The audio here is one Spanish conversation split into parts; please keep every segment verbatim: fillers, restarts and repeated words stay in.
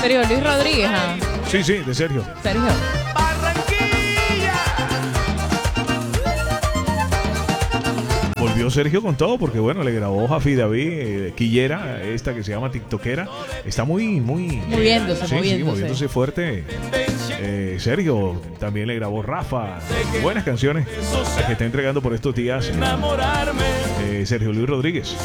Sergio Luis Rodríguez, ¿ah? Sí, sí, de Sergio. Sergio. Volvió Sergio con todo porque, bueno, le grabó Jafi David, eh, Quillera, esta que se llama TikTokera. Está muy, muy... Moviéndose, sí, moviéndose. Sí, moviéndose fuerte. Eh, Sergio también le grabó Rafa. Buenas canciones las que está entregando por estos días eh, eh, Sergio Luis Rodríguez.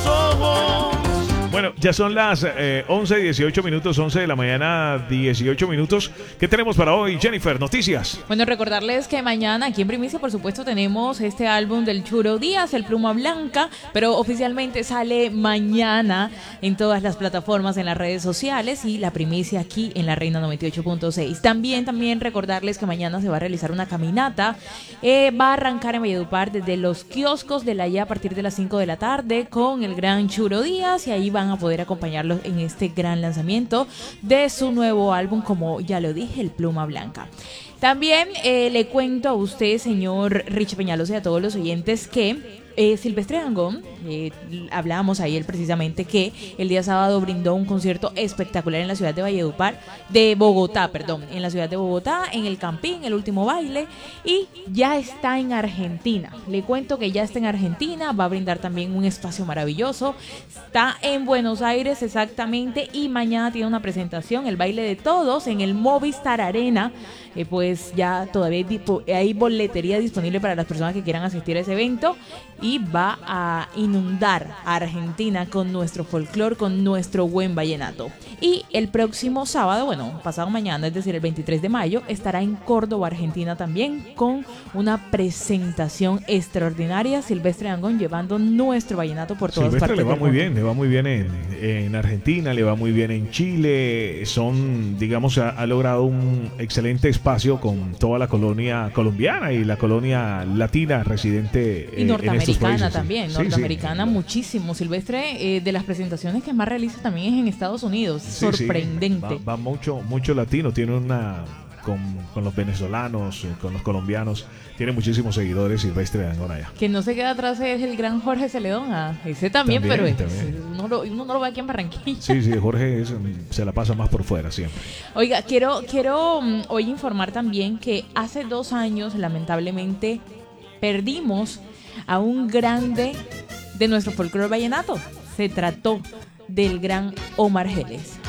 Bueno, ya son las eh, once, dieciocho minutos, once de la mañana, dieciocho minutos. ¿Qué tenemos para hoy, Jennifer? Noticias. Bueno, recordarles que mañana aquí en Primicia, por supuesto, tenemos este álbum del Churo Díaz, El Pluma Blanca, pero oficialmente sale mañana en todas las plataformas, en las redes sociales, y la primicia aquí en La Reina noventa y ocho punto seis. También, también recordarles que mañana se va a realizar una caminata. Eh, va a arrancar en Valledupar desde los kioscos de la I A a partir de las cinco de la tarde con el gran Churo Díaz, y ahí va van a poder acompañarlos en este gran lanzamiento de su nuevo álbum, como ya lo dije, El Pluma Blanca. También eh, le cuento a usted, señor Rich Peñalosa, y a todos los oyentes que eh, Silvestre Dangond, eh, hablábamos ayer precisamente que el día sábado brindó un concierto espectacular en la ciudad de Valledupar, de Bogotá, perdón, en la ciudad de Bogotá, en el Campín, el último baile, y ya está en Argentina. Le cuento que ya está en Argentina, va a brindar también un espacio maravilloso, está en Buenos Aires exactamente, y mañana tiene una presentación, el baile de todos, en el Movistar Arena. Eh, pues ya todavía hay, hay boletería disponible para las personas que quieran asistir a ese evento, y va a inundar a Argentina con nuestro folclore, con nuestro buen vallenato. Y el próximo sábado, bueno, pasado mañana, es decir, el veintitrés de mayo, estará en Córdoba, Argentina también, con una presentación extraordinaria. Silvestre Dangond llevando nuestro vallenato por todas Silvestre partes. Le va del muy mundo. bien, le va muy bien en, en Argentina, le va muy bien en Chile. Son, digamos, ha, ha logrado un excelente espacio con toda la colonia colombiana y la colonia latina residente Y eh, norteamericana en estos países, también, sí. norteamericana Sí, sí. muchísimo. Silvestre, eh, de las presentaciones que más realiza también es en Estados Unidos. Sí, Sorprendente. sí. Va, va mucho, mucho latino, tiene una... Con, con los venezolanos, con los colombianos, tiene muchísimos seguidores Silvestre Dangond allá. Que no se queda atrás es el gran Jorge Celedón. Ah, ese también, También, pero es, también. Uno, lo, uno no lo ve aquí en Barranquilla. Sí, sí, Jorge es, se la pasa más por fuera siempre. Oiga, quiero, quiero um, hoy informar también que hace dos años, lamentablemente, perdimos a un grande de nuestro folclore vallenato. Se trató del gran Omar Geles.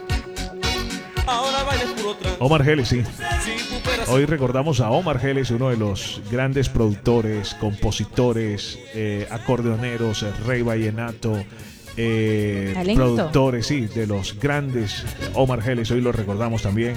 Omar Geles, sí. Hoy recordamos a Omar Geles, uno de los grandes productores, compositores, eh, acordeoneros, el rey vallenato, eh, productores, sí, de los grandes. Omar Geles, hoy lo recordamos también,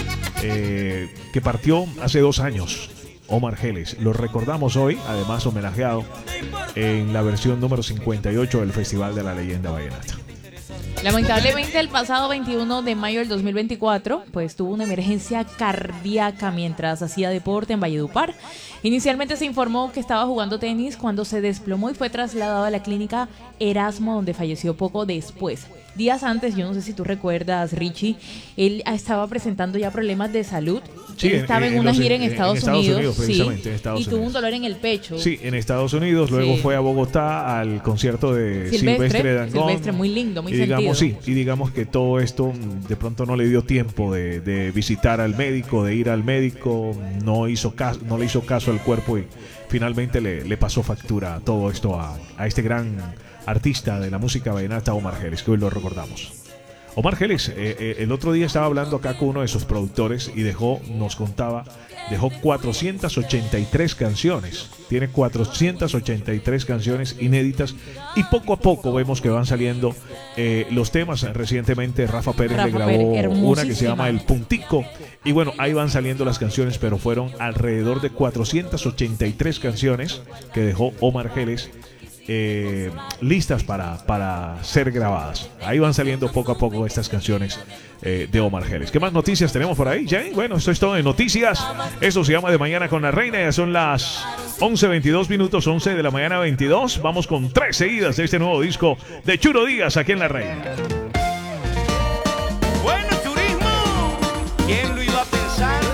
eh, que partió hace dos años. Omar Geles, lo recordamos hoy, además homenajeado en la versión número cincuenta y ocho del Festival de la Leyenda Vallenata. Lamentablemente el pasado veintiuno de mayo del dos mil veinticuatro pues tuvo una emergencia cardíaca mientras hacía deporte en Valledupar. Inicialmente se informó que estaba jugando tenis cuando se desplomó y fue trasladado a la clínica Erasmo, donde falleció poco después. Días antes, yo no sé si tú recuerdas, Richie, él estaba presentando ya problemas de salud. Sí, él estaba en, en una los, gira en, en Estados, Estados Unidos, Unidos precisamente, sí, en Estados y tuvo Unidos. un dolor en el pecho. Sí, en Estados Unidos, luego sí. fue a Bogotá al concierto de Silvestre, Silvestre Dangond. Silvestre, muy lindo, muy y digamos, sentido. sí, y digamos que todo esto de pronto no le dio tiempo de, de visitar al médico, de ir al médico, no hizo caso, no le hizo caso al cuerpo y finalmente le, le pasó factura todo esto a, a este gran artista de la música vallenata, Omar Geles, que hoy lo recordamos. Omar Geles, eh, eh, el otro día estaba hablando acá con uno de sus productores y dejó, nos contaba, dejó cuatrocientas ochenta y tres canciones. Tiene cuatrocientas ochenta y tres canciones inéditas y poco a poco vemos que van saliendo eh, los temas. Recientemente Rafa Pérez Rafa le grabó Pérez, una que se llama El Puntico y bueno, ahí van saliendo las canciones, pero fueron alrededor de cuatrocientas ochenta y tres canciones que dejó Omar Geles Eh, listas para, para ser grabadas. Ahí van saliendo poco a poco estas canciones eh, de Omar Geles. ¿Qué más noticias tenemos por ahí, Jane? Bueno, esto es todo de noticias. Esto se llama De Mañana con la Reina. Ya son las once veintidós minutos, once de la mañana veintidós. Vamos con tres seguidas de este nuevo disco de Churo Díaz aquí en La Reina. Bueno, turismo, ¿quién lo iba a pensar?